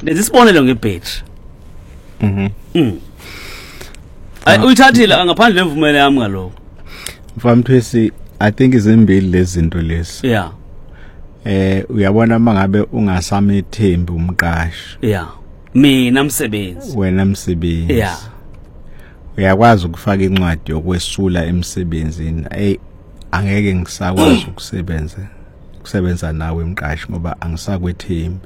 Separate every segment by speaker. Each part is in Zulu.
Speaker 1: lesibonelo ngebhetri uyithathile ngaphandle lemvumela yami ngaloko
Speaker 2: mfamthwesi I think izimbili lezi zinto lezi
Speaker 1: yeah
Speaker 2: uyabona mangabe ungasamethembi umqashi
Speaker 1: yeah mina msebenzi
Speaker 2: wena msebenzi
Speaker 1: yeah
Speaker 2: uyakwazi ukufaka incwadi yokwesula emsebenzini angeke ngisakwazi ukusebenza nawe emqashi ngoba angisakwethembi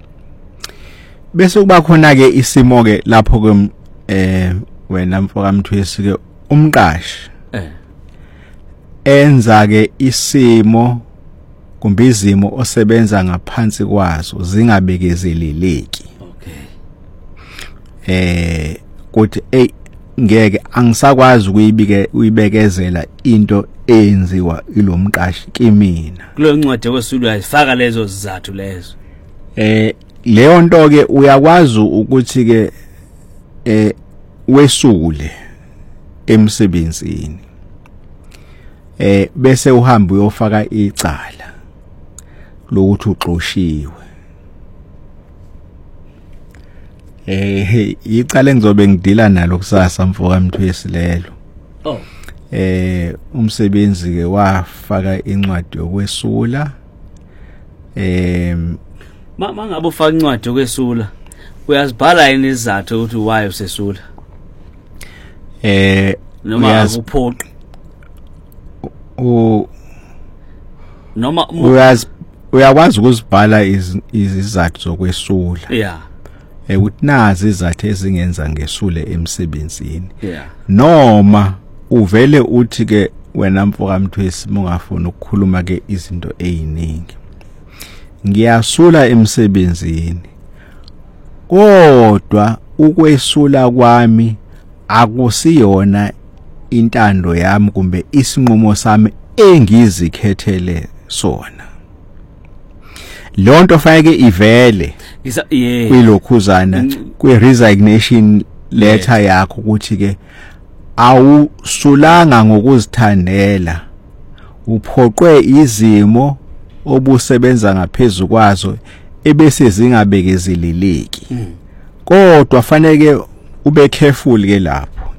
Speaker 2: bese kuba khona ke isimo ke lapho ke wena mfokamthwesi ke umqashi enza ke isimo kumbe izimo osebenza ngaphansi kwazo zingabekezeleleki
Speaker 1: okay
Speaker 2: kuthi ngeke angisakwazi uyibekezela into eyenziwa ilomqashi kimina
Speaker 1: kulo ncwadi yokwesula ayifaka lezo zizathu lezo
Speaker 2: leyo nto ke uyakwazi ukuthi ke wesule emsebenzini bese uhamba uyofaka icala lokuthi uxoshiwe icala engizobe ngidila nalo kusasa mfokamthwesi lelo umsebenzi ke wafaka incwadi yokwesula
Speaker 1: mangabe ufaka incwadi yokwesula uyazibhala yini izathu ukuthi why usesula noma uphoqi noma
Speaker 2: uyakwazi ukuzibhala izizathu zokwesula
Speaker 1: yeah
Speaker 2: ukuthi nazi izathu ezingenza ngesule emsebenzini
Speaker 1: yeah
Speaker 2: noma uvele uthi ke wena mfokamthwesi mongafuna ukukhuluma ke izinto eziningi ngiyasula emsebenzini kodwa ukwesula kwami akusiyona intando yami kumbe isinqumo sami engizikhethele sona lonto fanele ivele kwilokhuzana kwi-resignation letter yakho ukuthi ke awusulanga ngokuzithandela uphoqwe izimo obusebenza ngaphezulu kwazo ebese zingabekezeleleki kodwa fanele ube careful ke lapho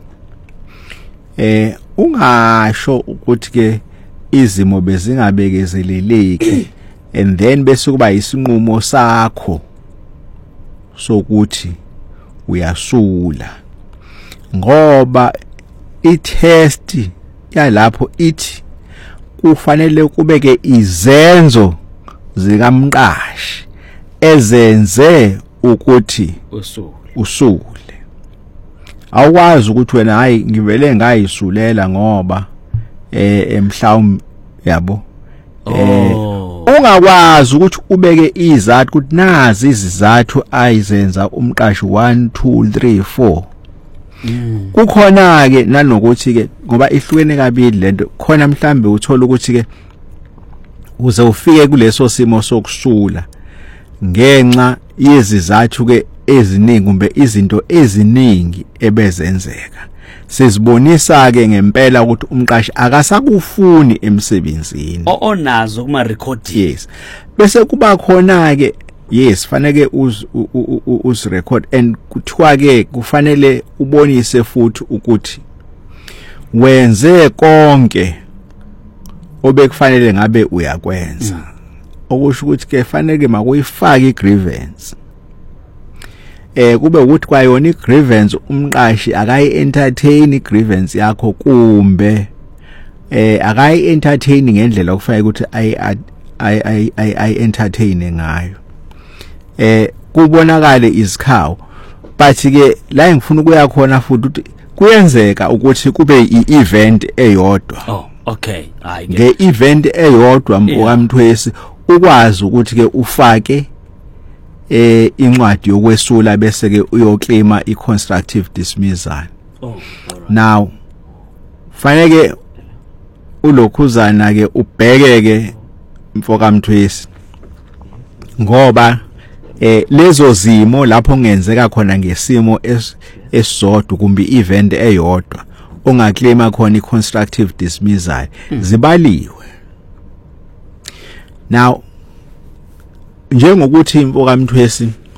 Speaker 2: ungasho ukuthi ke izimo bezingabekezeleleki and then bese kuba isinqumo sakho sokuthi uyasula ngoba itest yalapho ithi kufanele kubeke izenzo zikamqashi ezenze ukuthi usule awukwazi ukuthi wena hayi ngivele ngayisulela ngoba mhlawumbe yabo ungakwazi ukuthi ubeke izathu ukuthi nazi izizathu ayizenza umqashi 1 2 3 4 kukhona ke nanokuthi ke ngoba ihlukene kabili lento khona mhlambe uthola ukuthi ke uze ufike kuleso simo sokusula ngenxa yezizathu ke eziningi kumbe izinto eziningi ebezenzeka sizibonisa ke ngempela ukuthi umqashi akasakufuni emsebenzini
Speaker 1: onazo kuma record
Speaker 2: yes bese kuba khona ke yes fanele uz record and kuthiwa ke kufanele ubonise futhi ukuthi wenze konke obekufanele ngabe uyakwenza okusho ukuthi ke fanele makuyifaka igrievance kube ukuthi kwayona igrievance umqashi akayi entertain igrievance yakho kumbe akayi entertain ngendlela okufanele ukuthi ay entertain ngayo kubonakala izikhawu but ke la ngifuna ukuya khona futhi ukuthi kuyenzeka ukuthi kube i-event eyodwa
Speaker 1: okay
Speaker 2: nge-event eyodwa mfokamthwesi ukwazi ukuthi ke ufake incwadi yokwesula bese ke uyoclaima i-constructive dismissal now fanele ulokhuzana ke ubheke ke mfokamthwesi ngoba lezo zimo lapho ngenzeka khona ngesimo esizodwa kumbe event eyodwa ongaclaima khona i-constructive dismissal zibaliwe now njengokuthi imfokamthwesi